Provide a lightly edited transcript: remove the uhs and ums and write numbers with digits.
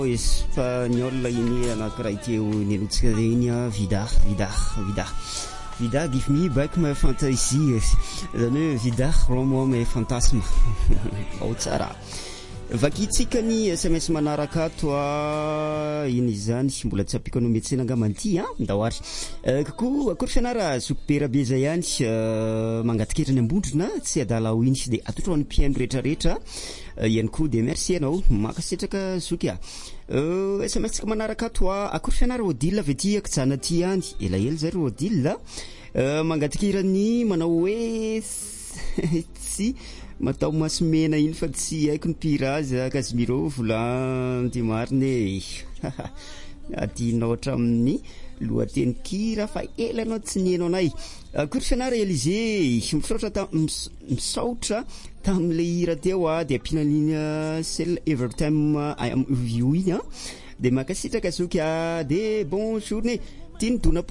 Espagnol ini anankiray teo nilotsika reny vida give me back my fantasy zany hoe vida rends-moi mes fantasmes ao tsara vakitsika ny SMS manaraka ato iny zany mbola tsy apiko anao metsena angamanty ndahoary kako akory fianara sopera be zay ihany mangatiketra ny ambondrona tsy adala ho iny de atotro ny mpiaino rehetrarehetra ihany koa de merci anao makasitraka zoky SMS tsika manaraka ato akory fianara Odile vety akijana ty ihany elaela zay ro Odile mangatikirany manao hoe tsy matao masimena iny fa tsy haiko ny piraza Casimiro vola de marine adinao hatramin'ny lohateny kira fa elanao tsy nienao anay akory fianara Elise misaotra tam'le hira teo de ampinan'iny sel evertime I am with you iny de makasitraka zoky de bonne journée tiany dona